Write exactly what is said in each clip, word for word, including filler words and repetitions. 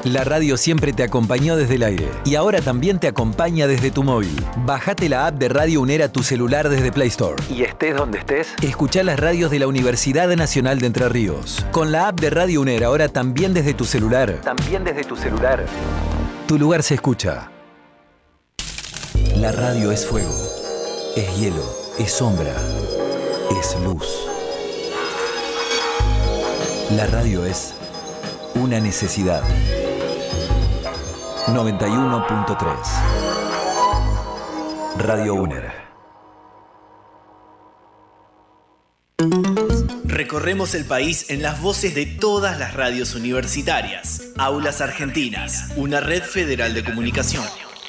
La radio siempre te acompañó desde el aire y ahora también te acompaña desde tu móvil. Bajate la app de Radio UNER a tu celular desde Play Store. Y estés donde estés, escuchá las radios de la Universidad Nacional de Entre Ríos. Con la app de Radio UNER ahora también desde tu celular. También desde tu celular. Tu lugar se escucha. La radio es fuego, es hielo, es sombra, es luz. La radio es una necesidad. noventa y uno punto tres Radio UNER. Recorremos el país en las voces de todas las radios universitarias. Aulas Argentinas, una red federal de comunicación.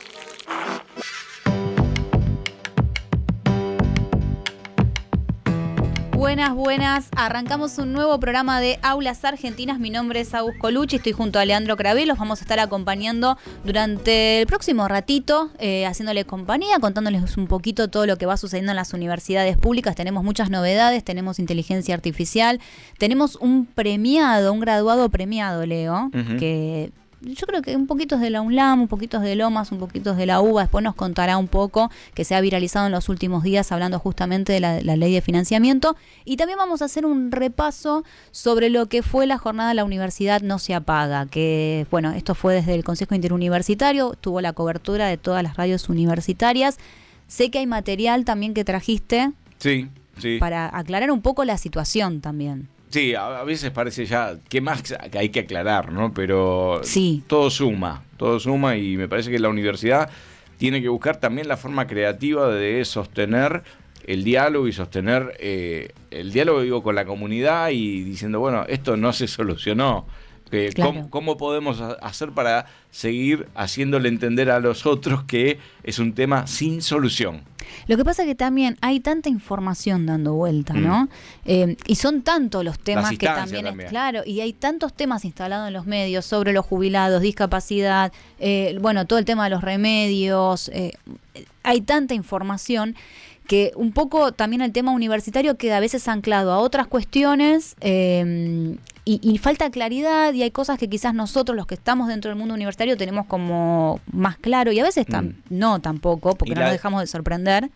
Buenas, buenas. Arrancamos un nuevo programa de Aulas Argentinas. Mi nombre es Agus Colucci, estoy junto a Leandro Cravé. Los vamos a estar acompañando durante el próximo ratito, eh, haciéndoles compañía, contándoles un poquito todo lo que va sucediendo en las universidades públicas. Tenemos muchas novedades, tenemos inteligencia artificial, tenemos un premiado, un graduado premiado, Leo, uh-huh. que... Yo creo que un poquito es de la UNLAM, un poquito es de Lomas, un poquito es de la UBA. Después nos contará un poco, que se ha viralizado en los últimos días hablando justamente de la, la ley de financiamiento. Y también vamos a hacer un repaso sobre lo que fue la jornada La Universidad No Se Apaga, que bueno, esto fue desde el Consejo Interuniversitario, tuvo la cobertura de todas las radios universitarias. Sé que hay material también que trajiste. Sí, sí. Para aclarar un poco la situación también. Sí, a veces parece ya que más que hay que aclarar, ¿no? Pero sí. todo suma, todo suma y me parece que la universidad tiene que buscar también la forma creativa de sostener el diálogo y sostener eh, el diálogo, digo, con la comunidad y diciendo, bueno, esto no se solucionó. Eh, claro. ¿cómo, ¿Cómo podemos hacer para seguir haciéndole entender a los otros que es un tema sin solución? Lo que pasa es que también hay tanta información dando vuelta, ¿no? Mm. Eh, y son tantos los temas que también, también es claro, y hay tantos temas instalados en los medios sobre los jubilados, discapacidad, eh, bueno, todo el tema de los remedios, eh, hay tanta información que un poco también el tema universitario queda a veces anclado a otras cuestiones eh, y, y falta claridad y hay cosas que quizás nosotros los que estamos dentro del mundo universitario tenemos como más claro y a veces tam- mm. no tampoco, porque no la, nos dejamos de sorprender.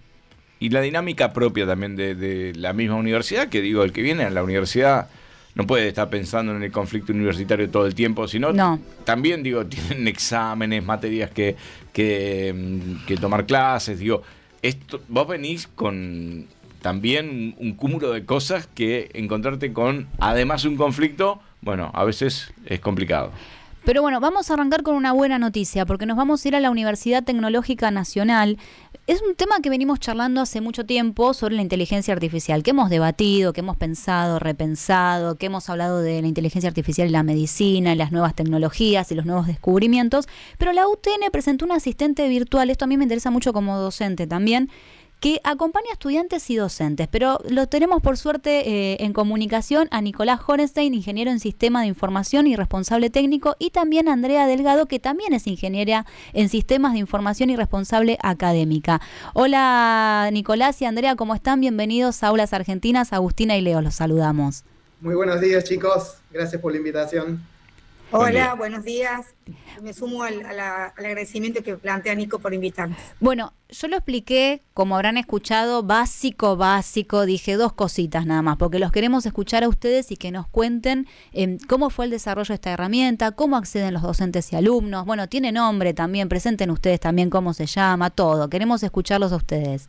Y la dinámica propia también de, de la misma universidad, que digo, el que viene a la universidad no puede estar pensando en el conflicto universitario todo el tiempo, sino no. también, digo, tienen exámenes, materias que, que, que tomar clases, digo... Esto, vos venís con también un cúmulo de cosas que encontrarte con, además, un conflicto, bueno, a veces es complicado. Pero bueno, vamos a arrancar con una buena noticia, porque nos vamos a ir a la Universidad Tecnológica Nacional. Es un tema que venimos charlando hace mucho tiempo sobre la inteligencia artificial, que hemos debatido, que hemos pensado, repensado, que hemos hablado de la inteligencia artificial en la medicina, en las nuevas tecnologías y los nuevos descubrimientos, pero la U T N presentó un asistente virtual, esto a mí me interesa mucho como docente también, que acompaña a estudiantes y docentes, pero lo tenemos por suerte eh, en comunicación a Nicolás Horenstein, ingeniero en Sistema de Información y responsable técnico, y también a Andrea Delgado, que también es ingeniera en Sistemas de Información y responsable académica. Hola Nicolás y Andrea, ¿cómo están? Bienvenidos a Aulas Argentinas. Agustina y Leo, los saludamos. Muy buenos días, chicos. Gracias por la invitación. Hola, Buen buenos días. Me sumo al, a la, al agradecimiento que plantea Nico por invitarnos. Bueno, yo lo expliqué, como habrán escuchado, básico, básico. Dije dos cositas nada más, porque los queremos escuchar a ustedes y que nos cuenten eh, cómo fue el desarrollo de esta herramienta, cómo acceden los docentes y alumnos. Bueno, tiene nombre también, presenten ustedes también cómo se llama, todo. Queremos escucharlos a ustedes.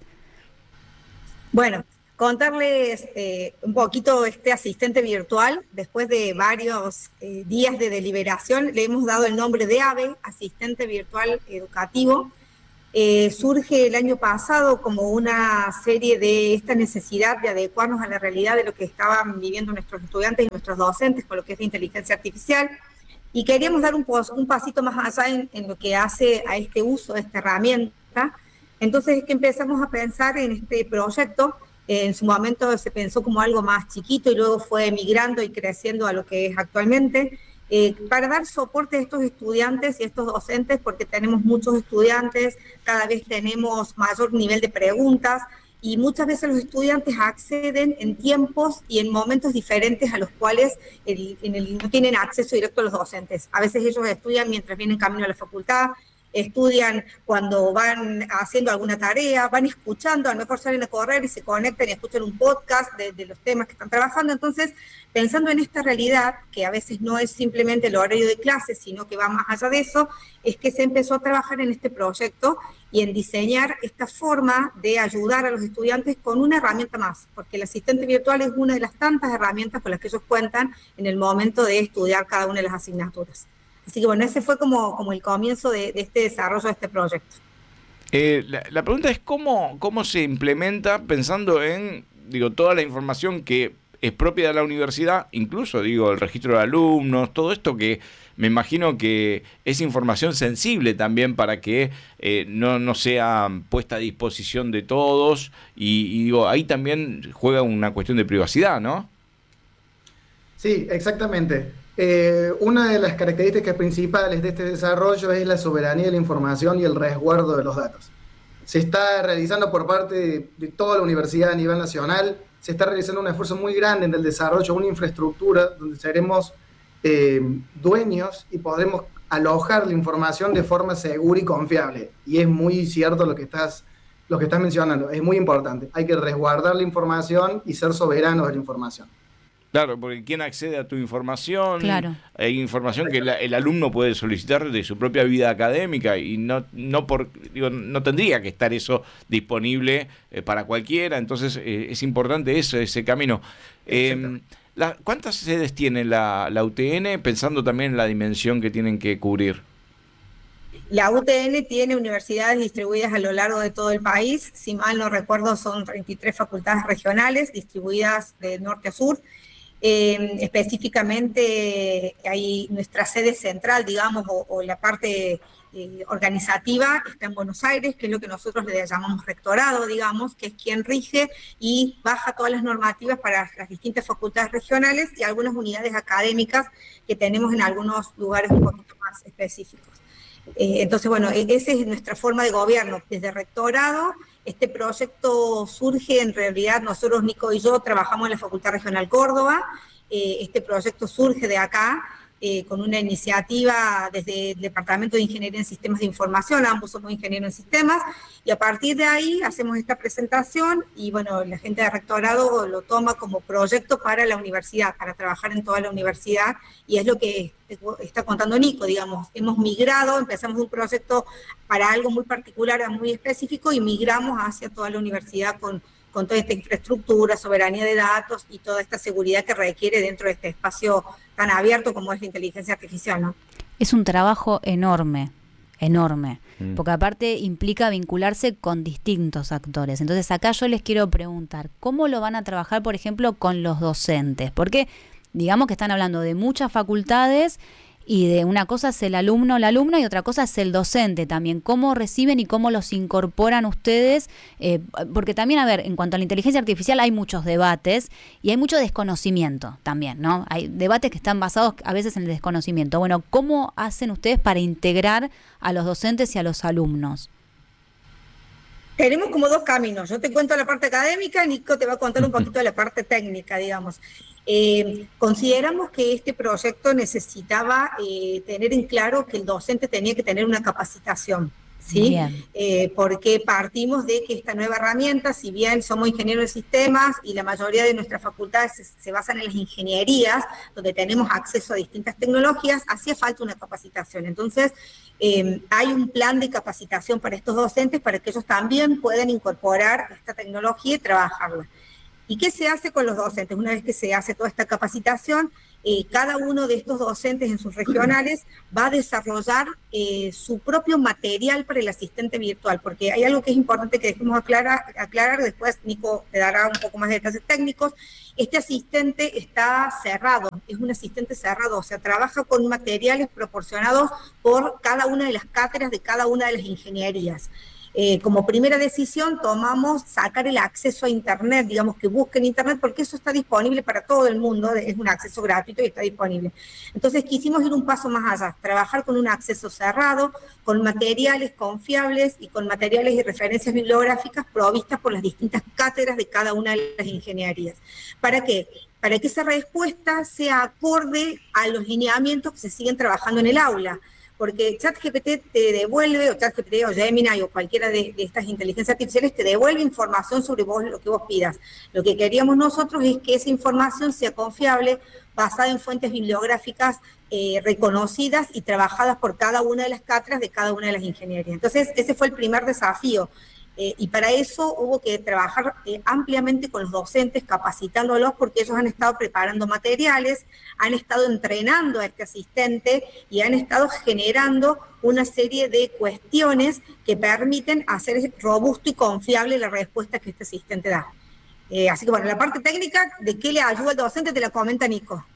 Bueno, contarles eh, un poquito este asistente virtual. Después de varios eh, días de deliberación, le hemos dado el nombre de AVE, Asistente Virtual Educativo. Eh, surge el año pasado como una serie de esta necesidad de adecuarnos a la realidad de lo que estaban viviendo nuestros estudiantes y nuestros docentes con lo que es la inteligencia artificial. Y queríamos dar un, un pasito más allá en, en lo que hace a este uso de esta herramienta. Entonces es que empezamos a pensar en este proyecto. En su momento se pensó como algo más chiquito y luego fue migrando y creciendo a lo que es actualmente, eh, para dar soporte a estos estudiantes y a estos docentes, porque tenemos muchos estudiantes, cada vez tenemos mayor nivel de preguntas y muchas veces los estudiantes acceden en tiempos y en momentos diferentes a los cuales el, en el, no tienen acceso directo a los docentes. A veces ellos estudian mientras vienen camino a la facultad, estudian cuando van haciendo alguna tarea, van escuchando, a lo mejor salen a correr y se conectan y escuchan un podcast de, de los temas que están trabajando. Entonces, pensando en esta realidad, que a veces no es simplemente el horario de clases, sino que va más allá de eso, es que se empezó a trabajar en este proyecto y en diseñar esta forma de ayudar a los estudiantes con una herramienta más, porque el asistente virtual es una de las tantas herramientas con las que ellos cuentan en el momento de estudiar cada una de las asignaturas. Así que bueno, ese fue como, como el comienzo de, de este desarrollo de este proyecto. Eh, la, la pregunta es cómo, cómo se implementa pensando en, digo, toda la información que es propia de la universidad, incluso, digo, el registro de alumnos, todo esto que me imagino que es información sensible también para que eh, no, no sea puesta a disposición de todos y, y digo, ahí también juega una cuestión de privacidad, ¿no? Sí, exactamente. Eh, una de las características principales de este desarrollo es la soberanía de la información y el resguardo de los datos. Se está realizando por parte de, de toda la universidad a nivel nacional, se está realizando un esfuerzo muy grande en el desarrollo de una infraestructura donde seremos eh, dueños y podremos alojar la información de forma segura y confiable. Y es muy cierto lo que estás, lo que estás mencionando, es muy importante. Hay que resguardar la información y ser soberanos de la información. Claro, porque ¿quién accede a tu información? Claro. Hay información que la, el alumno puede solicitar de su propia vida académica y no no por digo no tendría que estar eso disponible eh, para cualquiera. Entonces eh, es importante eso, ese camino. Eh, la, ¿Cuántas sedes tiene la, la U T N, pensando también en la dimensión que tienen que cubrir? La U T N tiene universidades distribuidas a lo largo de todo el país. Si mal no recuerdo, son treinta y tres facultades regionales distribuidas de norte a sur. Eh, específicamente hay nuestra sede central, digamos, o, o la parte eh, organizativa está en Buenos Aires, que es lo que nosotros le llamamos rectorado, digamos, que es quien rige y baja todas las normativas para las distintas facultades regionales y algunas unidades académicas que tenemos en algunos lugares un poquito más específicos. Eh, entonces, bueno, esa es nuestra forma de gobierno, desde rectorado. Este proyecto surge, en realidad, nosotros, Nico y yo, trabajamos en la Facultad Regional Córdoba. Eh, este proyecto surge de acá, eh, con una iniciativa desde el Departamento de Ingeniería en Sistemas de Información, ambos somos ingenieros en sistemas, y a partir de ahí hacemos esta presentación, y bueno, la gente de rectorado lo toma como proyecto para la universidad, para trabajar en toda la universidad, y es lo que está contando Nico, digamos, hemos migrado, empezamos un proyecto para algo muy particular, muy específico, y migramos hacia toda la universidad con, con toda esta infraestructura, soberanía de datos y toda esta seguridad que requiere dentro de este espacio tan abierto como es la inteligencia artificial, ¿no? Es un trabajo enorme, enorme, mm. porque aparte implica vincularse con distintos actores. Entonces acá yo les quiero preguntar, ¿cómo lo van a trabajar, por ejemplo, con los docentes? Porque digamos que están hablando de muchas facultades y de una cosa es el alumno o la alumna y otra cosa es el docente también. ¿Cómo reciben y cómo los incorporan ustedes? Eh, porque también, a ver, en cuanto a la inteligencia artificial hay muchos debates y hay mucho desconocimiento también, ¿no? Hay debates que están basados a veces en el desconocimiento. Bueno, ¿cómo hacen ustedes para integrar a los docentes y a los alumnos? Tenemos como dos caminos. Yo te cuento la parte académica, Nico te va a contar un poquito de la parte técnica, digamos. Eh, consideramos que este proyecto necesitaba eh, tener en claro que el docente tenía que tener una capacitación, ¿sí? Eh, porque partimos de que esta nueva herramienta, si bien somos ingenieros de sistemas y la mayoría de nuestras facultades se, se basan en las ingenierías, donde tenemos acceso a distintas tecnologías, hacía falta una capacitación. Entonces, eh, hay un plan de capacitación para estos docentes para que ellos también puedan incorporar esta tecnología y trabajarla. ¿Y qué se hace con los docentes? Una vez que se hace toda esta capacitación, eh, cada uno de estos docentes en sus regionales va a desarrollar eh, su propio material para el asistente virtual, porque hay algo que es importante que dejemos aclarar, aclarar, después Nico te dará un poco más de detalles técnicos. Este asistente está cerrado, es un asistente cerrado, o sea, trabaja con materiales proporcionados por cada una de las cátedras de cada una de las ingenierías. Eh, como primera decisión tomamos sacar el acceso a Internet, digamos que busquen Internet, porque eso está disponible para todo el mundo, es un acceso gratuito y está disponible. Entonces quisimos ir un paso más allá, trabajar con un acceso cerrado, con materiales confiables y con materiales y referencias bibliográficas provistas por las distintas cátedras de cada una de las ingenierías. ¿Para qué? Para que esa respuesta sea acorde a los lineamientos que se siguen trabajando en el aula. Porque ChatGPT te devuelve, o ChatGPT o Gemini o cualquiera de, de estas inteligencias artificiales te devuelve información sobre vos, lo que vos pidas. Lo que queríamos nosotros es que esa información sea confiable, basada en fuentes bibliográficas eh, reconocidas y trabajadas por cada una de las cátedras de cada una de las ingenierías. Entonces, ese fue el primer desafío. Eh, y para eso hubo que trabajar eh, ampliamente con los docentes, capacitándolos, porque ellos han estado preparando materiales, han estado entrenando a este asistente y han estado generando una serie de cuestiones que permiten hacer robusto y confiable la respuesta que este asistente da. Eh, así que bueno, la parte técnica de qué le ayuda al docente te la comenta Nico.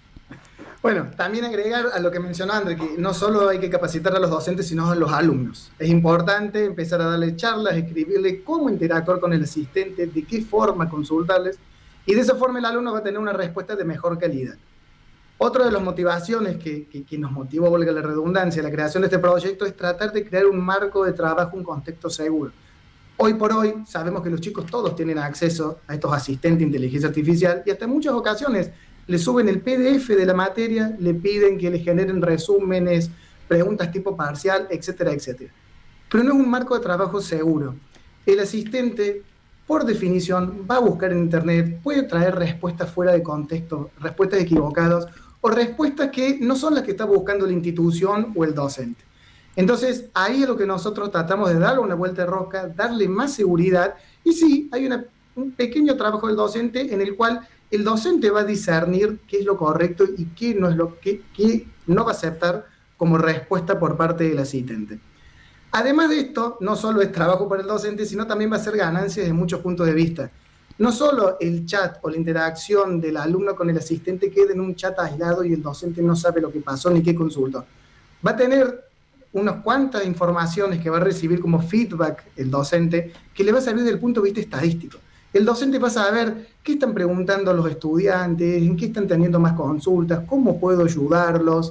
Bueno, también agregar a lo que mencionó André, que no solo hay que capacitar a los docentes, sino a los alumnos. Es importante empezar a darle charlas, escribirle cómo interactuar con el asistente, de qué forma consultarles, y de esa forma el alumno va a tener una respuesta de mejor calidad. Otra de las motivaciones que, que, que nos motivó, valga la redundancia, la creación de este proyecto es tratar de crear un marco de trabajo, un contexto seguro. Hoy por hoy sabemos que los chicos todos tienen acceso a estos asistentes de inteligencia artificial y hasta en muchas ocasiones le suben el P D F de la materia, le piden que le generen resúmenes, preguntas tipo parcial, etcétera, etcétera. Pero no es un marco de trabajo seguro. El asistente, por definición, va a buscar en Internet, puede traer respuestas fuera de contexto, respuestas equivocadas o respuestas que no son las que está buscando la institución o el docente. Entonces, ahí es lo que nosotros tratamos de darle una vuelta de rosca, darle más seguridad, y sí, hay una, un pequeño trabajo del docente en el cual el docente va a discernir qué es lo correcto y qué no es lo que, qué no va a aceptar como respuesta por parte del asistente. Además de esto, no solo es trabajo para el docente, sino también va a ser ganancia desde muchos puntos de vista. No solo el chat o la interacción del alumno con el asistente queda en un chat aislado y el docente no sabe lo que pasó ni qué consultó. Va a tener unas cuantas informaciones que va a recibir como feedback el docente que le va a servir desde el punto de vista estadístico. El docente va a saber qué están preguntando los estudiantes, en qué están teniendo más consultas, cómo puedo ayudarlos.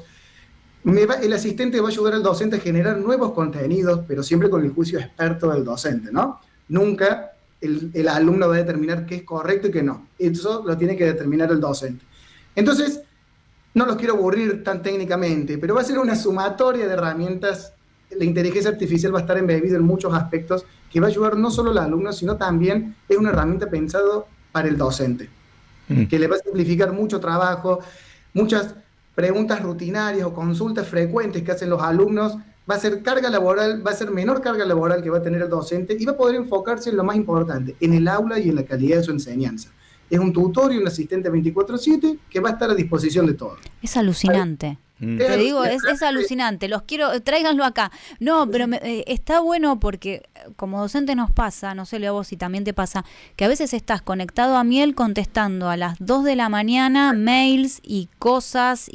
Me va, el asistente va a ayudar al docente a generar nuevos contenidos, pero siempre con el juicio experto del docente, ¿no? Nunca el, el alumno va a determinar qué es correcto y qué no. Eso lo tiene que determinar el docente. Entonces, no los quiero aburrir tan técnicamente, pero va a ser una sumatoria de herramientas. La inteligencia artificial va a estar embebida en muchos aspectos que va a ayudar no solo al alumno, sino también es una herramienta pensada para el docente, mm. que le va a simplificar mucho trabajo, muchas preguntas rutinarias o consultas frecuentes que hacen los alumnos, va a ser carga laboral, va a ser menor carga laboral que va a tener el docente y va a poder enfocarse en lo más importante, en el aula y en la calidad de su enseñanza. Es un tutor y un asistente veinticuatro siete que va a estar a disposición de todos. Es alucinante. Mm. Te digo, es, es alucinante. Los quiero, tráiganlo acá. No, pero me, eh, está bueno porque como docente nos pasa, no sé, Leo, a vos si también te pasa, que a veces estás conectado a Miel contestando a las dos de la mañana mails y cosas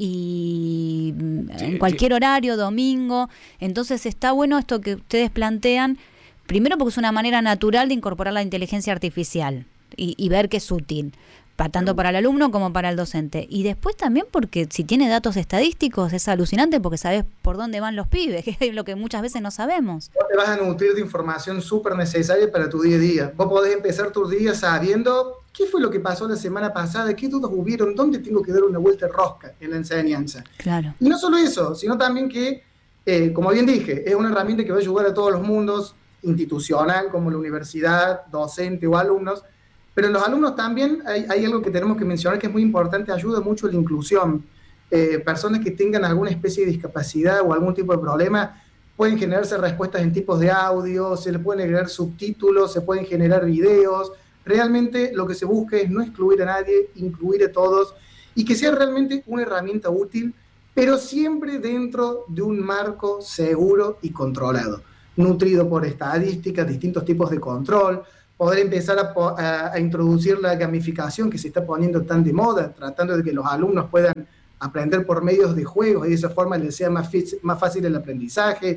y sí, en cualquier sí. horario, domingo. Entonces está bueno esto que ustedes plantean, primero porque es una manera natural de incorporar la inteligencia artificial. Y, y ver que es útil, para, tanto para el alumno como para el docente. Y después también porque si tiene datos estadísticos es alucinante porque sabes por dónde van los pibes, que es lo que muchas veces no sabemos. Vos te vas a nutrir de información súper necesaria para tu día a día. Vos podés empezar tu día sabiendo qué fue lo que pasó la semana pasada, qué dudas hubieron, dónde tengo que dar una vuelta de rosca en la enseñanza. Claro. Y no solo eso, sino también que, eh, como bien dije, es una herramienta que va a ayudar a todos los mundos, institucional como la universidad, docente o alumnos. Pero en los alumnos también hay, hay algo que tenemos que mencionar que es muy importante, ayuda mucho a la inclusión. Eh, personas que tengan alguna especie de discapacidad o algún tipo de problema, pueden generarse respuestas en tipos de audio, se le pueden agregar subtítulos, se pueden generar videos. Realmente lo que se busca es no excluir a nadie, incluir a todos, y que sea realmente una herramienta útil, pero siempre dentro de un marco seguro y controlado, nutrido por estadísticas, distintos tipos de control, poder empezar a, a, a introducir la gamificación que se está poniendo tan de moda, tratando de que los alumnos puedan aprender por medios de juegos y de esa forma les sea más, más fácil el aprendizaje,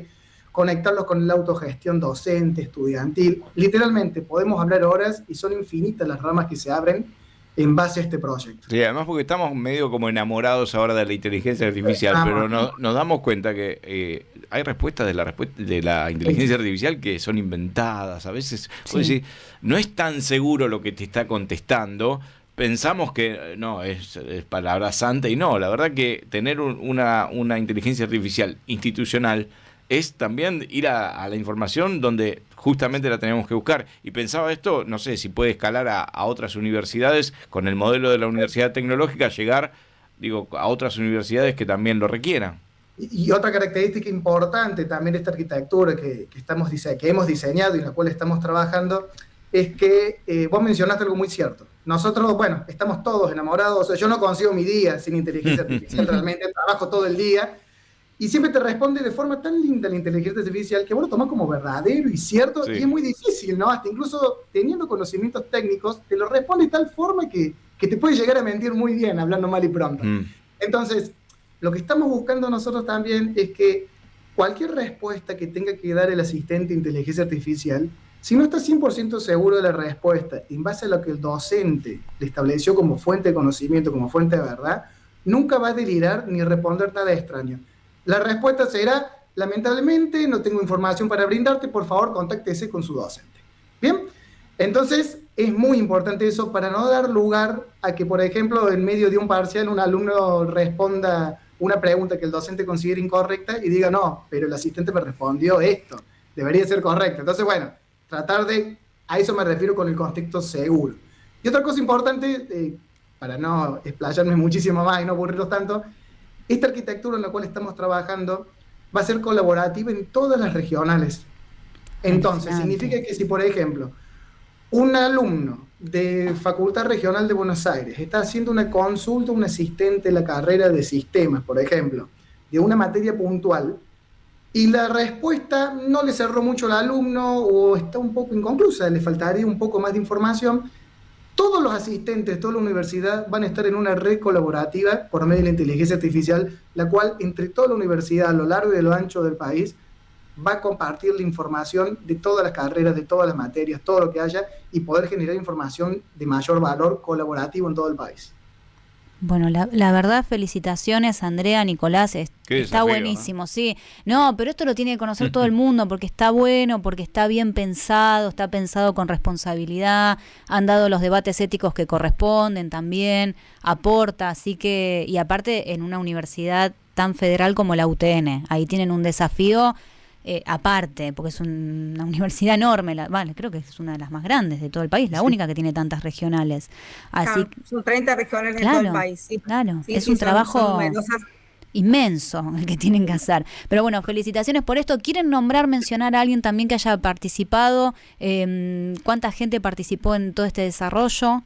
conectarlos con la autogestión docente, estudiantil. Literalmente podemos hablar horas y son infinitas las ramas que se abren en base a este proyecto. Sí, además porque estamos medio como enamorados ahora de la inteligencia artificial, Ah, pero no, nos damos cuenta que eh, hay respuestas de la respuesta de la inteligencia artificial que son inventadas. A veces Sí. vos decís, no es tan seguro lo que te está contestando. Pensamos que no, es, es palabra santa y no. La verdad que tener un, una, una inteligencia artificial institucional es también ir a, a la información donde justamente la tenemos que buscar. Y pensaba esto, no sé, si puede escalar a, a otras universidades con el modelo de la Universidad Tecnológica, llegar, digo, a otras universidades que también lo requieran. Y, y otra característica importante también de esta arquitectura que, que, estamos, dise- que hemos diseñado y en la cual estamos trabajando es que eh, vos mencionaste algo muy cierto. Nosotros, bueno, estamos todos enamorados. O sea, yo no consigo mi día sin inteligencia artificial, realmente trabajo todo el día. Y siempre te responde de forma tan linda la inteligencia artificial que vos lo tomás como verdadero y cierto, Sí. y es muy difícil, ¿no? Hasta incluso teniendo conocimientos técnicos, te lo responde de tal forma que, que te puede llegar a mentir muy bien, hablando mal y pronto. Mm. Entonces, lo que estamos buscando nosotros también es que cualquier respuesta que tenga que dar el asistente de inteligencia artificial, si no está cien por ciento seguro de la respuesta, en base a lo que el docente le estableció como fuente de conocimiento, como fuente de verdad, nunca va a delirar ni responder nada extraño. La respuesta será, lamentablemente, no tengo información para brindarte, por favor, contáctese con su docente. ¿Bien? Entonces, es muy importante eso para no dar lugar a que, por ejemplo, en medio de un parcial un alumno responda una pregunta que el docente considere incorrecta y diga, no, pero el asistente me respondió esto, debería ser correcto. Entonces, bueno, tratar de, a eso me refiero con el contexto seguro. Y otra cosa importante, eh, para no explayarme muchísimo más y no aburrirlos tanto, esta arquitectura en la cual estamos trabajando va a ser colaborativa en todas las regionales. Entonces, Fascinante. significa que si, por ejemplo, un alumno de Facultad Regional de Buenos Aires está haciendo una consulta a un asistente de la carrera de sistemas, por ejemplo, de una materia puntual, y la respuesta no le cerró mucho al alumno o está un poco inconclusa, le faltaría un poco más de información, todos los asistentes de toda la universidad van a estar en una red colaborativa por medio de la inteligencia artificial, la cual entre toda la universidad a lo largo y a lo ancho del país va a compartir la información de todas las carreras, de todas las materias, todo lo que haya, y poder generar información de mayor valor colaborativo en todo el país. Bueno, la, la verdad, felicitaciones, Andrea, Nicolás, es- Qué está desafío, buenísimo, sí. No, pero esto lo tiene que conocer todo el mundo porque está bueno, porque está bien pensado, está pensado con responsabilidad, han dado los debates éticos que corresponden también, aporta, así que, y aparte en una universidad tan federal como la U T N, ahí tienen un desafío eh, aparte, porque es un- una universidad enorme, la, vale, creo que es una de las más grandes de todo el país, la Sí. única que tiene tantas regionales. Así Claro, son treinta regionales en Claro, todo el país. Sí. claro, Sí, es sí, un son- trabajo son numerosas. inmenso el que tienen que hacer. Pero bueno, felicitaciones por esto. ¿Quieren nombrar, mencionar a alguien también que haya participado? Eh, ¿Cuánta gente participó en todo este desarrollo?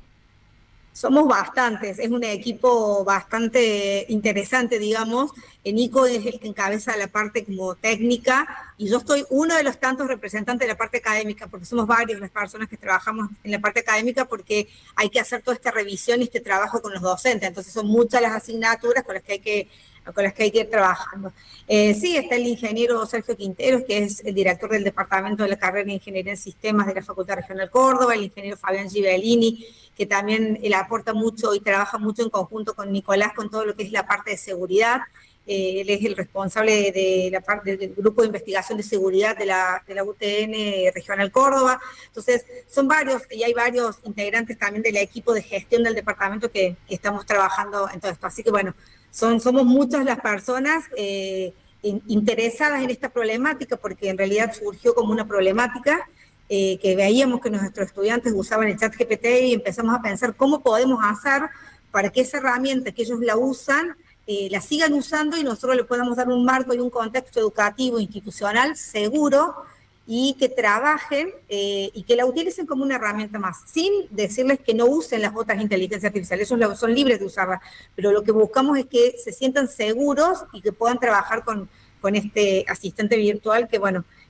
Somos bastantes, es un equipo bastante interesante, digamos. Nico es el que encabeza la parte como técnica y yo soy uno de los tantos representantes de la parte académica, porque somos varios las personas que trabajamos en la parte académica porque hay que hacer toda esta revisión y este trabajo con los docentes. Entonces son muchas las asignaturas con las que hay que con las que hay que ir trabajando. Eh, sí, está el ingeniero Sergio Quinteros, que es el director del Departamento de la Carrera de Ingeniería en Sistemas de la Facultad Regional Córdoba, el ingeniero Fabián Gibellini, que también él aporta mucho y trabaja mucho en conjunto con Nicolás con todo lo que es la parte de seguridad. Eh, él es el responsable de, de la parte del grupo de investigación de seguridad de la, de la U T N Regional Córdoba. Entonces, son varios, y hay varios integrantes también del equipo de gestión del departamento que, que estamos trabajando en todo esto. Así que, bueno, son, somos muchas las personas eh, in, interesadas en esta problemática, porque en realidad surgió como una problemática eh, que veíamos que nuestros estudiantes usaban el chat G P T y empezamos a pensar cómo podemos hacer para que esa herramienta que ellos la usan, Eh, la sigan usando y nosotros le podamos dar un marco y un contexto educativo, institucional, seguro, y que trabajen eh, y que la utilicen como una herramienta más, sin decirles que no usen las otras inteligencias artificiales, ellos son libres de usarlas, pero lo que buscamos es que se sientan seguros y que puedan trabajar con, con este asistente virtual que, bueno,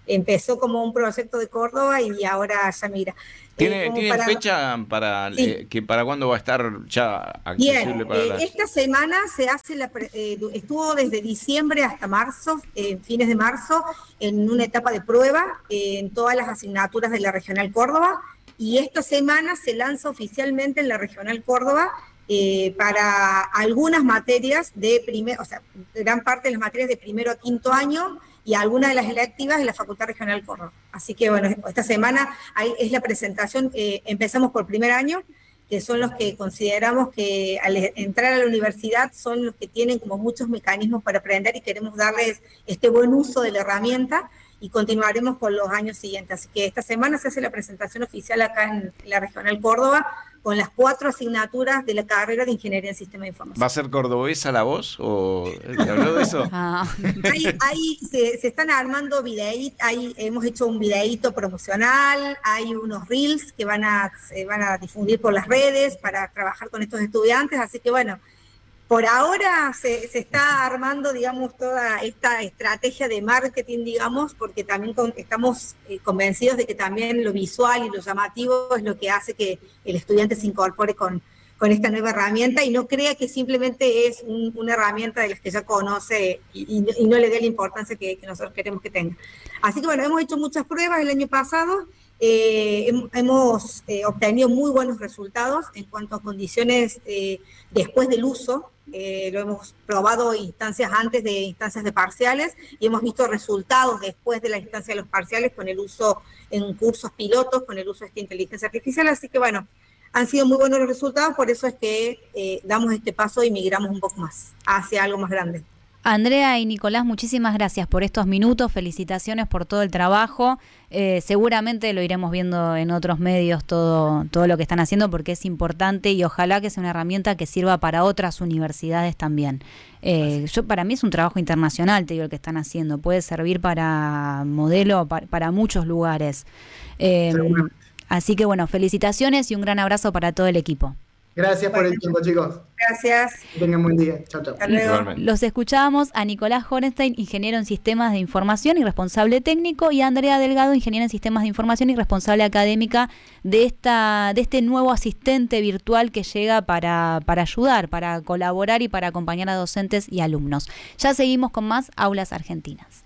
empezó como un proyecto de Córdoba y ahora ya mira. ¿Tiene, eh, ¿tiene para... fecha para sí. eh, que para cuándo va a estar ya accesible? Bien, para eh, las... esta semana se hace la pre, eh, estuvo desde diciembre hasta marzo, eh, fines de marzo, en una etapa de prueba eh, en todas las asignaturas de la Regional Córdoba, y esta semana se lanza oficialmente en la Regional Córdoba eh, para algunas materias de primer, o sea, gran parte de las materias de primero a quinto año, y algunas de las electivas de la Facultad Regional Córdoba. Así que bueno, esta semana hay, es la presentación, eh, empezamos por primer año, que son los que consideramos que al entrar a la universidad son los que tienen como muchos mecanismos para aprender y queremos darles este buen uso de la herramienta, y continuaremos con los años siguientes. Así que esta semana se hace la presentación oficial acá en la Regional Córdoba con las cuatro asignaturas de la carrera de Ingeniería en Sistema de Información. ¿Va a ser cordobesa la voz o te habló de eso? Ah. Ahí, ahí se, se están armando videitos, ahí hemos hecho un videíto promocional, hay unos reels que van a, se van a difundir por las redes para trabajar con estos estudiantes, así que bueno, por ahora se, se está armando, digamos, toda esta estrategia de marketing, digamos, porque también con, estamos eh, convencidos de que también lo visual y lo llamativo es lo que hace que el estudiante se incorpore con, con esta nueva herramienta y no crea que simplemente es un, una herramienta de las que ya conoce y, y, y no le dé la importancia que, que nosotros queremos que tenga. Así que bueno, hemos hecho muchas pruebas el año pasado, eh, hemos eh, obtenido muy buenos resultados en cuanto a condiciones eh, después del uso. Eh, lo hemos probado instancias antes de instancias de parciales y hemos visto resultados después de la instancia de los parciales con el uso en cursos pilotos, con el uso de esta inteligencia artificial, así que bueno, han sido muy buenos los resultados, por eso es que eh, damos este paso y migramos un poco más hacia algo más grande. Andrea y Nicolás, muchísimas gracias por estos minutos, felicitaciones por todo el trabajo, eh, seguramente lo iremos viendo en otros medios todo, todo lo que están haciendo porque es importante y ojalá que sea una herramienta que sirva para otras universidades también. Eh, yo para mí es un trabajo internacional, te digo, el que están haciendo, puede servir para modelo, para, para muchos lugares. Eh, así que bueno, felicitaciones y un gran abrazo para todo el equipo. Gracias por el tiempo, chicos. Gracias. Que tengan buen día. Chao, chao. Hasta luego. Los escuchábamos a Nicolás Horenstein, ingeniero en sistemas de información y responsable técnico, y a Andrea Delgado, ingeniera en sistemas de información y responsable académica de esta de este nuevo asistente virtual que llega para, para ayudar, para colaborar y para acompañar a docentes y alumnos. Ya seguimos con más Aulas Argentinas.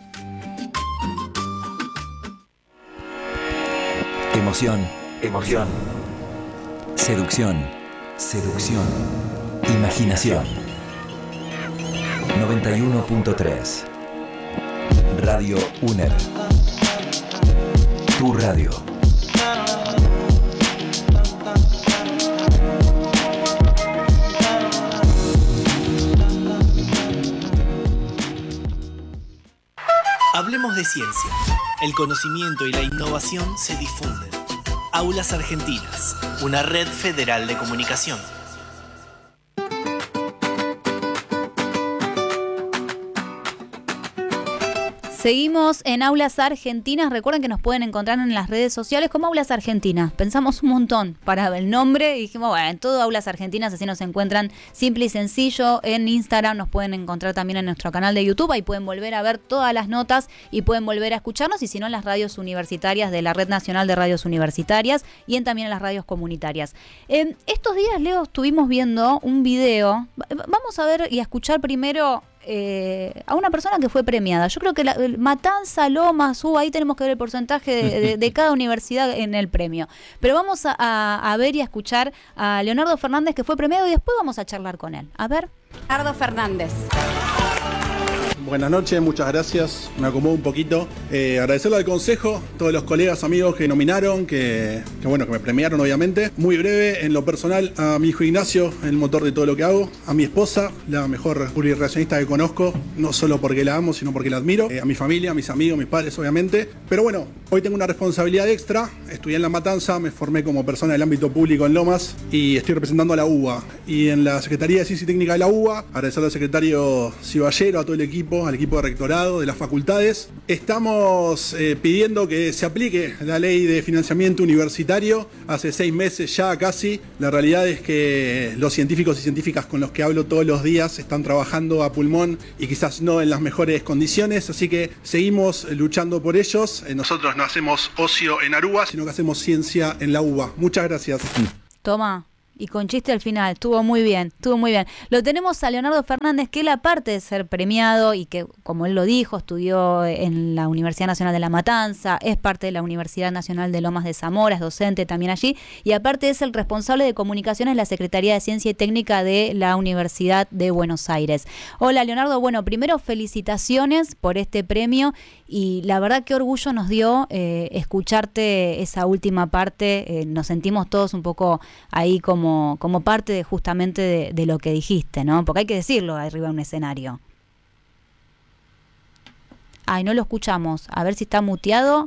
Emoción, emoción. Seducción. Seducción. Imaginación. noventa y uno punto tres. Radio UNER. Tu radio. Hablemos de ciencia. El conocimiento y la innovación se difunden. Aulas Argentinas, una red federal de comunicación. Seguimos en Aulas Argentinas. Recuerden que nos pueden encontrar en las redes sociales como Aulas Argentinas. Pensamos un montón para el nombre y dijimos, bueno, en todo Aulas Argentinas, así nos encuentran simple y sencillo. En Instagram nos pueden encontrar también en nuestro canal de YouTube. Ahí pueden volver a ver todas las notas y pueden volver a escucharnos. Y si no, en las radios universitarias de la Red Nacional de Radios Universitarias y en, también en las radios comunitarias. Eh, estos días, Leo, estuvimos viendo un video. Vamos a ver y a escuchar primero Eh, a una persona que fue premiada. Yo creo que la, Matanza, Lomas, uh, ahí tenemos que ver el porcentaje de, de, de cada universidad en el premio. Pero vamos a, a, a ver y a escuchar a Leonardo Fernández, que fue premiado, y después vamos a charlar con él. A ver. Leonardo Fernández. Buenas noches, muchas gracias. Me acomodo un poquito. Eh, agradecerle al consejo, todos los colegas, amigos que nominaron, que, que bueno, que me premiaron obviamente. Muy breve, en lo personal, a mi hijo Ignacio, el motor de todo lo que hago. A mi esposa, la mejor plurireaccionista que conozco, no solo porque la amo, sino porque la admiro. Eh, a mi familia, a mis amigos, mis padres, obviamente. Pero bueno, Hoy tengo una responsabilidad extra, estudié en La Matanza, me formé como persona del ámbito público en Lomas y estoy representando a la U B A. Y en la Secretaría de Ciencia y Técnica de la U B A, agradecer al secretario Ciballero, a todo el equipo, al equipo de rectorado, de las facultades. Estamos eh, pidiendo que se aplique la ley de financiamiento universitario hace seis meses ya casi. La realidad es que los científicos y científicas con los que hablo todos los días están trabajando a pulmón y quizás no en las mejores condiciones, así que seguimos luchando por ellos. Eh, nosotros no hacemos ocio en Aruba, sino que hacemos ciencia en la U B A. Muchas gracias. Toma. Y con chiste al final, estuvo muy bien, estuvo muy bien. Lo tenemos a Leonardo Fernández, que él aparte de ser premiado y que, como él lo dijo, estudió en la Universidad Nacional de La Matanza, es parte de la Universidad Nacional de Lomas de Zamora, es docente también allí, y aparte es el responsable de comunicaciones de la Secretaría de Ciencia y Técnica de la Universidad de Buenos Aires. Hola Leonardo, bueno, primero felicitaciones por este premio y la verdad qué orgullo nos dio eh, escucharte esa última parte, eh, nos sentimos todos un poco ahí como Como, como parte de justamente de, de lo que dijiste, ¿no? Porque hay que decirlo arriba de un escenario. Ay, no lo escuchamos. A ver si está muteado.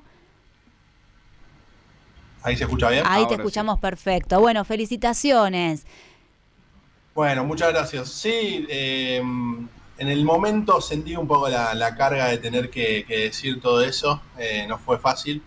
¿Ahí se escucha bien? Ahí Ahora te escuchamos sí. Perfecto. Bueno, felicitaciones. Bueno, muchas gracias. Sí, eh, en el momento sentí un poco la, la carga de tener que, que decir todo eso. Eh, no fue fácil,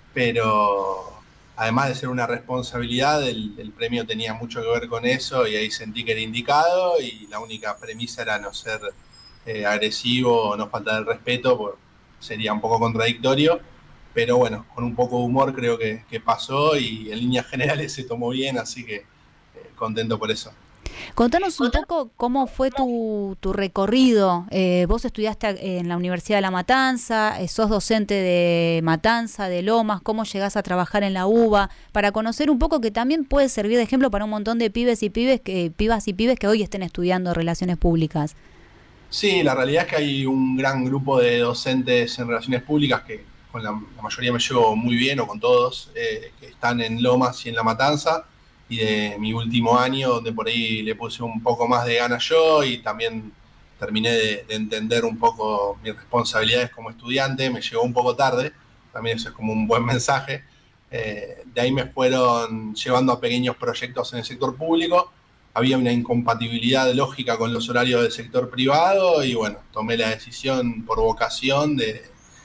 pero... Además de ser una responsabilidad, el, el premio tenía mucho que ver con eso y ahí sentí que era indicado y la única premisa era no ser eh, agresivo o no faltar el respeto, pues sería un poco contradictorio, pero bueno, con un poco de humor creo que, que pasó y en líneas generales se tomó bien, así que eh, contento por eso. Contanos un poco cómo fue tu, tu recorrido. Eh, vos estudiaste en la Universidad de La Matanza, eh, sos docente de Matanza, de Lomas, cómo llegás a trabajar en la U B A, para conocer un poco que también puede servir de ejemplo para un montón de pibes y pibes que, pibas y pibes que hoy estén estudiando relaciones públicas. Sí, la realidad es que hay un gran grupo de docentes en relaciones públicas que con la, la mayoría me llevo muy bien, o con todos, eh, que están en Lomas y en La Matanza. Y de mi último año, donde por ahí le puse un poco más de ganas yo y también terminé de, de entender un poco mis responsabilidades como estudiante, me llegó un poco tarde, también eso es como un buen mensaje. Eh, de ahí me fueron llevando a pequeños proyectos en el sector público, había una incompatibilidad lógica con los horarios del sector privado y bueno, tomé la decisión por vocación de,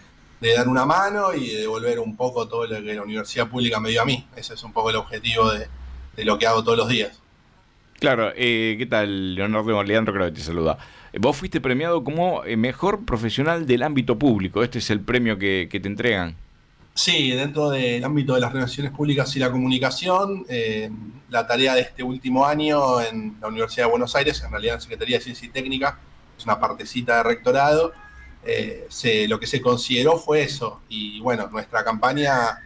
de dar una mano y de devolver un poco todo lo que la universidad pública me dio a mí. Ese es un poco el objetivo de de lo que hago todos los días. Claro, eh, ¿qué tal, Leonardo? Leandro creo que te saluda. Vos fuiste premiado como mejor profesional del ámbito público. Este es el premio que, que te entregan. Sí, dentro del ámbito de las relaciones públicas y la comunicación, eh, la tarea de este último año en la Universidad de Buenos Aires, en realidad en la Secretaría de Ciencia y Técnica, es una partecita de rectorado, eh, se, lo que se consideró fue eso. Y bueno, nuestra campaña...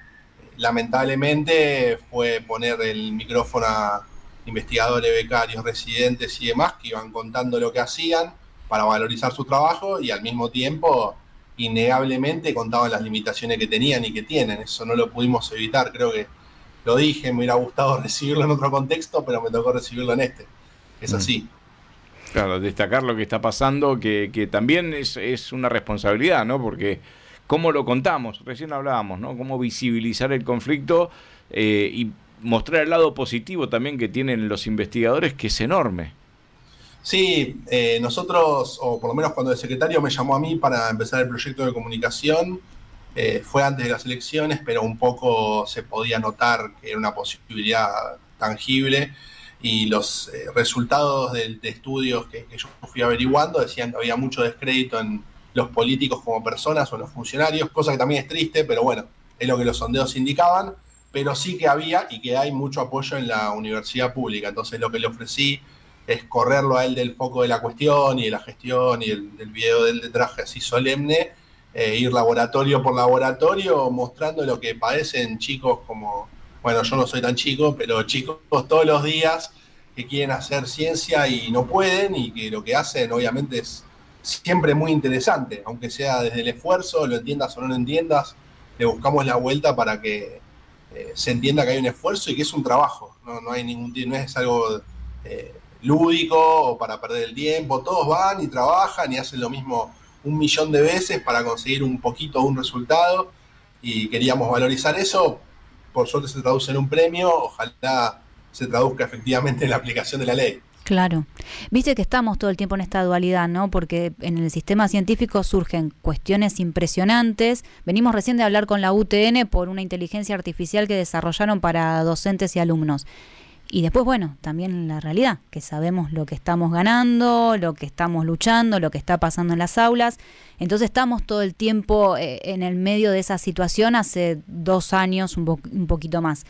lamentablemente fue poner el micrófono a investigadores, becarios, residentes y demás que iban contando lo que hacían para valorizar su trabajo y al mismo tiempo innegablemente contaban las limitaciones que tenían y que tienen. Eso no lo pudimos evitar, creo que lo dije, me hubiera gustado recibirlo en otro contexto, pero me tocó recibirlo en este. Es así. Claro, destacar lo que está pasando, que, que también es, es una responsabilidad, ¿no? Porque cómo lo contamos, recién hablábamos, ¿no? Cómo visibilizar el conflicto eh, y mostrar el lado positivo también que tienen los investigadores, que es enorme. Sí, eh, nosotros, o por lo menos cuando el secretario me llamó a mí para empezar el proyecto de comunicación, eh, fue antes de las elecciones, pero un poco se podía notar que era una posibilidad tangible y los eh, resultados de, de estudios que, que yo fui averiguando decían que había mucho descrédito en los políticos como personas o los funcionarios, cosa que también es triste, pero bueno, es lo que los sondeos indicaban, pero sí que había y que hay mucho apoyo en la universidad pública. Entonces lo que le ofrecí es correrlo a él del foco de la cuestión y de la gestión y el, del video del de traje así solemne, eh, ir laboratorio por laboratorio mostrando lo que padecen chicos como, bueno, yo no soy tan chico, pero chicos todos los días que quieren hacer ciencia y no pueden y que lo que hacen obviamente es siempre muy interesante, aunque sea desde el esfuerzo, lo entiendas o no lo entiendas, le buscamos la vuelta para que eh, se entienda que hay un esfuerzo y que es un trabajo, no, no hay ningún, no es algo eh, lúdico o para perder el tiempo, todos van y trabajan y hacen lo mismo un millón de veces para conseguir un poquito un resultado y queríamos valorizar eso. Por suerte se traduce en un premio, ojalá se traduzca efectivamente en la aplicación de la ley. Claro. Viste que estamos todo el tiempo en esta dualidad, ¿no? Porque en el sistema científico surgen cuestiones impresionantes. Venimos recién de hablar con la U T N por una inteligencia artificial que desarrollaron para docentes y alumnos. Y después, bueno, también la realidad, que sabemos lo que estamos ganando, lo que estamos luchando, lo que está pasando en las aulas. Entonces estamos todo el tiempo eh, en el medio de esa situación hace dos años, un, po- un poquito más.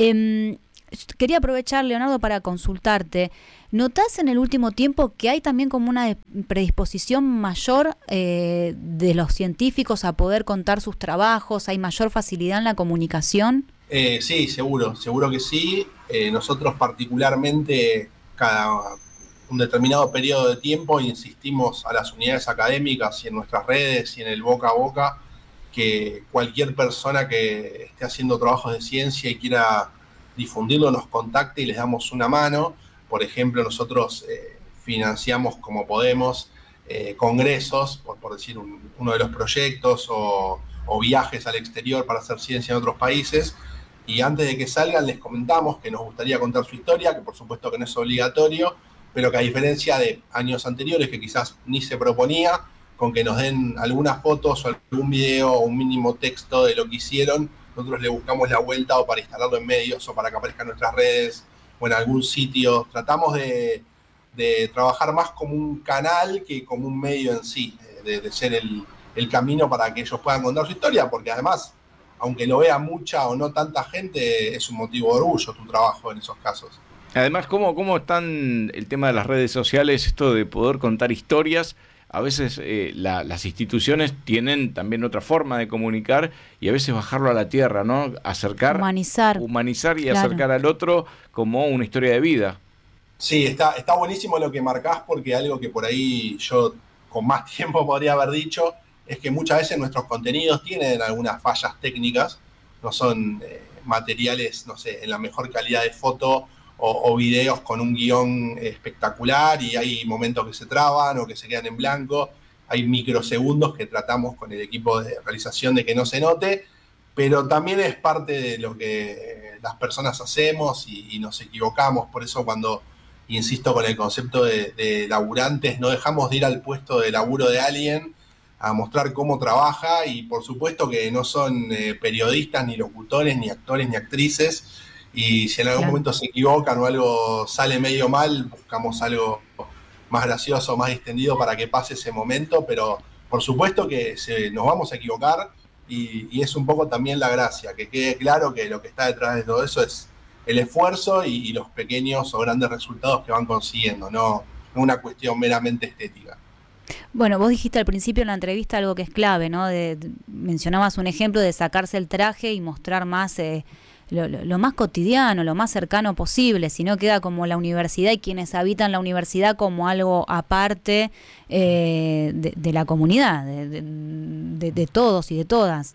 Eh, quería aprovechar, Leonardo, para consultarte. ¿Notás en el último tiempo que hay también como una predisposición mayor eh, de los científicos a poder contar sus trabajos? ¿Hay mayor facilidad en la comunicación? Eh, sí, seguro, seguro que sí. Eh, nosotros particularmente cada un determinado periodo de tiempo insistimos a las unidades académicas y en nuestras redes y en el boca a boca que cualquier persona que esté haciendo trabajos de ciencia y quiera difundirlo nos contacte y les damos una mano. Por ejemplo, nosotros eh, financiamos como podemos eh, congresos, por, por decir un, uno de los proyectos, o, o viajes al exterior para hacer ciencia en otros países. Y antes de que salgan les comentamos que nos gustaría contar su historia, que por supuesto que no es obligatorio, pero que a diferencia de años anteriores que quizás ni se proponía, con que nos den algunas fotos o algún video o un mínimo texto de lo que hicieron, nosotros le buscamos la vuelta o para instalarlo en medios o para que aparezca en nuestras redes o en algún sitio. Tratamos de, de trabajar más como un canal que como un medio en sí, de, de ser el, el camino para que ellos puedan contar su historia, porque además, aunque lo vea mucha o no tanta gente, es un motivo de orgullo tu trabajo en esos casos. Además, ¿cómo, cómo están el tema de las redes sociales, esto de poder contar historias? A veces eh, la, las instituciones tienen también otra forma de comunicar y a veces bajarlo a la tierra, ¿no? Acercar, humanizar, humanizar y claro. acercar al otro como una historia de vida. Sí, está, está buenísimo lo que marcás, porque algo que por ahí yo con más tiempo podría haber dicho es que muchas veces nuestros contenidos tienen algunas fallas técnicas, no son eh, materiales, no sé, en la mejor calidad de foto o, o videos con un guión espectacular y hay momentos que se traban o que se quedan en blanco, hay microsegundos que tratamos con el equipo de realización de que no se note, pero también es parte de lo que las personas hacemos y, y nos equivocamos, por eso cuando insisto con el concepto de, de laburantes, no dejamos de ir al puesto de laburo de alguien a mostrar cómo trabaja y por supuesto que no son eh, periodistas, ni locutores, ni actores, ni actrices, y si en algún Claro. momento se equivocan o algo sale medio mal, buscamos algo más gracioso, más distendido para que pase ese momento, pero por supuesto que se, nos vamos a equivocar y, y es un poco también la gracia, que quede claro que lo que está detrás de todo eso es el esfuerzo y, y los pequeños o grandes resultados que van consiguiendo, no, no una cuestión meramente estética. Bueno, vos dijiste al principio en la entrevista algo que es clave, ¿no? De, de- mencionabas un ejemplo de sacarse el traje y mostrar más eh, lo, lo- lo más cotidiano, lo más cercano posible, si no queda como la universidad y quienes habitan la universidad como algo aparte eh, de, de la comunidad, de, de- de- de todos y de todas.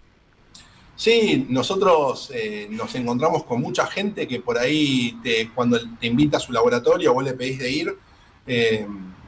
Sí, nosotros eh, nos encontramos con mucha gente que por ahí te, cuando te invita a su laboratorio, vos le pedís de ir, eh,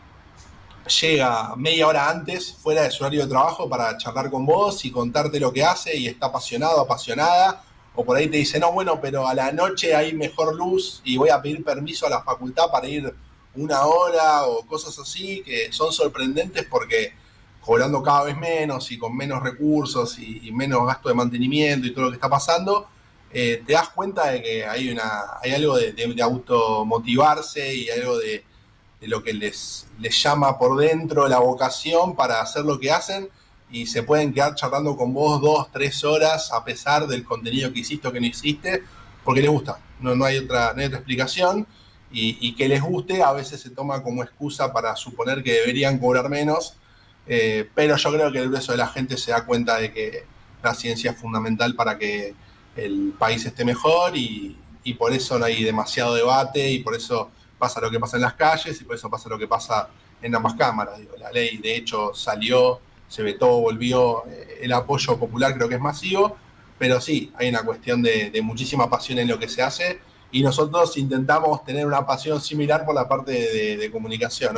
llega media hora antes, fuera de su horario de trabajo, para charlar con vos y contarte lo que hace y está apasionado, apasionada, o por ahí te dice, no, bueno, pero a la noche hay mejor luz y voy a pedir permiso a la facultad para ir una hora o cosas así, que son sorprendentes porque cobrando cada vez menos y con menos recursos y, y menos gasto de mantenimiento y todo lo que está pasando, eh, te das cuenta de que hay, una, hay algo de, de, de automotivarse y algo de, de lo que les, les llama por dentro la vocación para hacer lo que hacen y se pueden quedar charlando con vos dos, tres horas a pesar del contenido que hiciste o que no hiciste, porque les gusta, no, no, hay, otra, no hay otra explicación y, y que les guste a veces se toma como excusa para suponer que deberían cobrar menos. Eh, pero yo creo que el grueso de la gente se da cuenta de que la ciencia es fundamental para que el país esté mejor y, y por eso no hay demasiado debate y por eso pasa lo que pasa en las calles y por eso pasa lo que pasa en ambas cámaras. Digo, la ley de hecho salió, se vetó, volvió, eh, el apoyo popular creo que es masivo, pero sí, hay una cuestión de, de muchísima pasión en lo que se hace y nosotros intentamos tener una pasión similar por la parte de, de comunicación, obvio.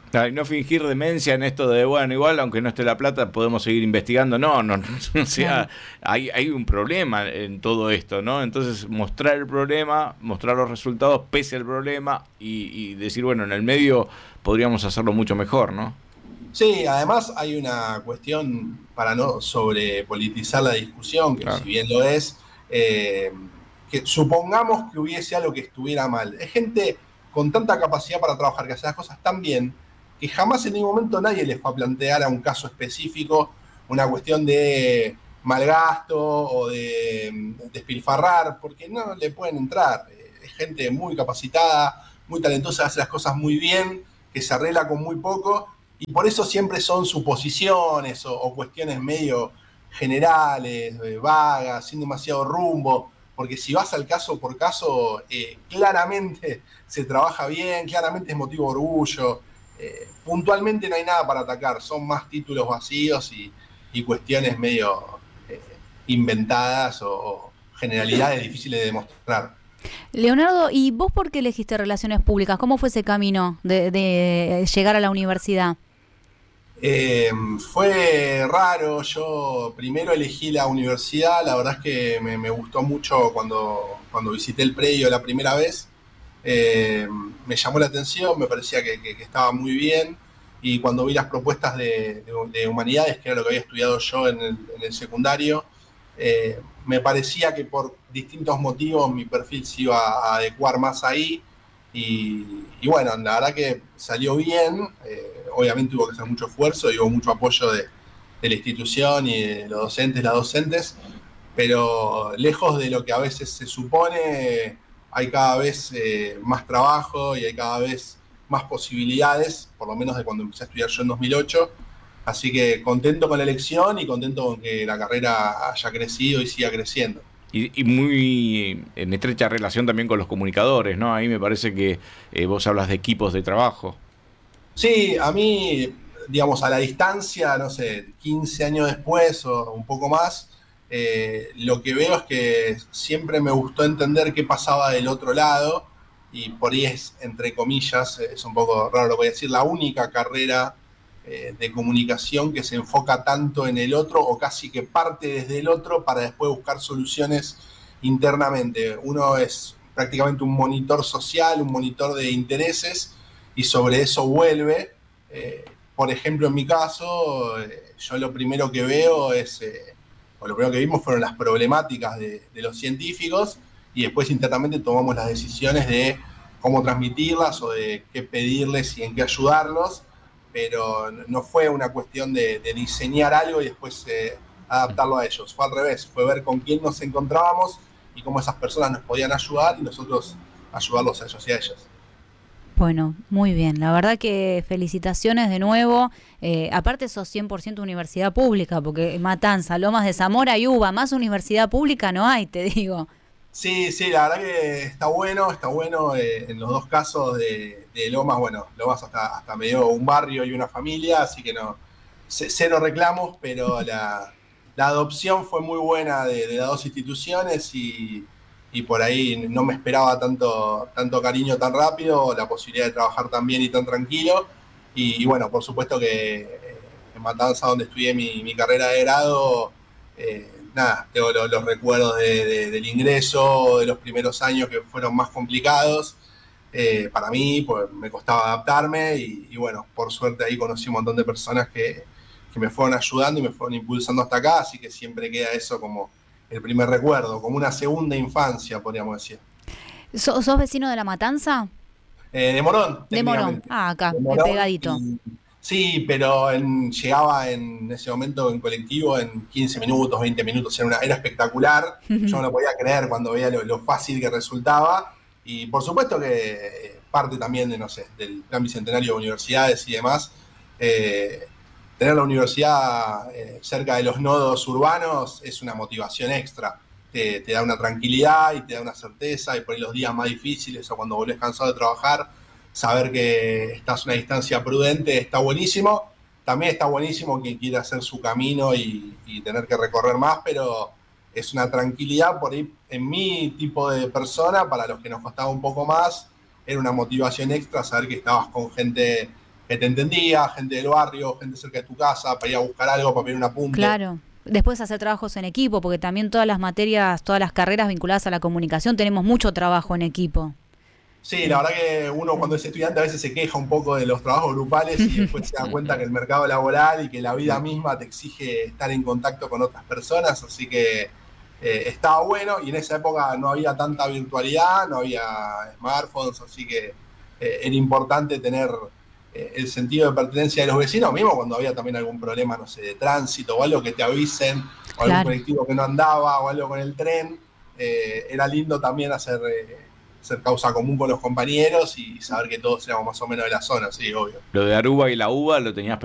Y no fingir demencia en esto de, bueno, igual, aunque no esté la plata, podemos seguir investigando. No, no, no. O sea, hay, hay un problema en todo esto, ¿no? Entonces, mostrar el problema, mostrar los resultados pese al problema y, y decir, bueno, en el medio podríamos hacerlo mucho mejor, ¿no? Sí, además hay una cuestión para no sobrepolitizar la discusión, que claro, si bien lo es, eh, que supongamos que hubiese algo que estuviera mal. Es gente con tanta capacidad para trabajar, que hace las cosas tan bien, que jamás en ningún momento nadie les va a plantear a un caso específico una cuestión de malgasto o de despilfarrar, porque no le pueden entrar. Es gente muy capacitada, muy talentosa, hace las cosas muy bien, que se arregla con muy poco, y por eso siempre son suposiciones o, o cuestiones medio generales, eh, vagas, sin demasiado rumbo, porque si vas al caso por caso, eh, claramente se trabaja bien, claramente es motivo de orgullo. Eh, puntualmente no hay nada para atacar, son más títulos vacíos y, y cuestiones medio eh, inventadas o, o generalidades difíciles de demostrar. Leonardo, ¿y vos por qué elegiste Relaciones Públicas? ¿Cómo fue ese camino de, de llegar a la universidad? Eh, fue raro, yo primero elegí la universidad, la verdad es que me, me gustó mucho cuando, cuando visité el predio la primera vez. Eh, me llamó la atención, me parecía que, que, que estaba muy bien, y cuando vi las propuestas de, de, de humanidades, que era lo que había estudiado yo en el, en el secundario, eh, me parecía que por distintos motivos mi perfil se iba a adecuar más ahí, y, y bueno, la verdad que salió bien. Eh, obviamente hubo que hacer mucho esfuerzo y hubo mucho apoyo de, de la institución y de los docentes, las docentes, pero lejos de lo que a veces se supone, hay cada vez eh, más trabajo y hay cada vez más posibilidades, por lo menos de cuando empecé a estudiar yo en dos mil ocho. Así que contento con la elección y contento con que la carrera haya crecido y siga creciendo. Y, y muy en estrecha relación también con los comunicadores, ¿no? Ahí me parece que eh, vos hablas de equipos de trabajo. Sí, a mí, digamos, a la distancia, no sé, quince años después o un poco más, Eh, lo que veo es que siempre me gustó entender qué pasaba del otro lado, y por ahí es, entre comillas, es un poco raro lo que voy a decir, la única carrera eh, de comunicación que se enfoca tanto en el otro o casi que parte desde el otro para después buscar soluciones internamente. Uno es prácticamente un monitor social, un monitor de intereses, y sobre eso vuelve. Eh, por ejemplo, en mi caso, eh, yo lo primero que veo es... Eh, o lo primero que vimos fueron las problemáticas de, de los científicos, y después internamente tomamos las decisiones de cómo transmitirlas o de qué pedirles y en qué ayudarlos, pero no fue una cuestión de, de diseñar algo y después eh, adaptarlo a ellos. Fue al revés, fue ver con quién nos encontrábamos y cómo esas personas nos podían ayudar y nosotros ayudarlos a ellos y a ellas. Bueno, muy bien. La verdad que felicitaciones de nuevo. Eh, aparte sos cien por ciento universidad pública, porque Matanza, Lomas de Zamora y Uva, más universidad pública no hay, te digo. Sí, sí, la verdad que está bueno, está bueno eh, en los dos casos de, de Lomas. Bueno, Lomas hasta, hasta me dio un barrio y una familia, así que no, cero reclamos, pero la, la adopción fue muy buena de, de las dos instituciones, y... y por ahí no me esperaba tanto, tanto cariño tan rápido, la posibilidad de trabajar tan bien y tan tranquilo. Y, y bueno, por supuesto que en Matanza, donde estudié mi, mi carrera de grado, eh, nada, tengo los, los recuerdos de, de, del ingreso, de los primeros años que fueron más complicados eh, para mí, pues me costaba adaptarme, y, y bueno, por suerte ahí conocí un montón de personas que, que me fueron ayudando y me fueron impulsando hasta acá, así que siempre queda eso como el primer recuerdo, como una segunda infancia, podríamos decir. ¿Sos, sos vecino de La Matanza? Eh, de Morón. De Morón, ah, acá, de Morón, pegadito. Y, sí, pero en, llegaba en ese momento en colectivo en quince minutos, veinte minutos, era, una, era espectacular. Yo no lo podía creer cuando veía lo, lo fácil que resultaba, y por supuesto que parte también de, no sé, del plan bicentenario de universidades y demás. Eh, Tener la universidad eh, cerca de los nodos urbanos es una motivación extra. Te, te da una tranquilidad y te da una certeza, y por ahí los días más difíciles o cuando volvés cansado de trabajar, saber que estás a una distancia prudente está buenísimo. También está buenísimo quien quiera hacer su camino y, y tener que recorrer más, pero es una tranquilidad por ahí en mi tipo de persona. Para los que nos costaba un poco más, era una motivación extra saber que estabas con gente que te entendía, gente del barrio, gente cerca de tu casa, para ir a buscar algo, para pedir un apunte. Claro. Después hacer trabajos en equipo, porque también todas las materias, todas las carreras vinculadas a la comunicación, tenemos mucho trabajo en equipo. Sí, la verdad que uno cuando es estudiante a veces se queja un poco de los trabajos grupales y después se da cuenta que el mercado laboral y que la vida misma te exige estar en contacto con otras personas, así que eh, estaba bueno, y en esa época no había tanta virtualidad, no había smartphones, así que eh, era importante tener eh, el sentido de pertenencia de los vecinos, mismo cuando había también algún problema, no sé, de tránsito o algo, que te avisen, o algún Claro. colectivo que no andaba o algo con el tren, eh, era lindo también hacer... Eh, ser causa común con los compañeros y saber que todos éramos más o menos de la zona, sí, obvio. Lo de Aruba y la uva lo tenías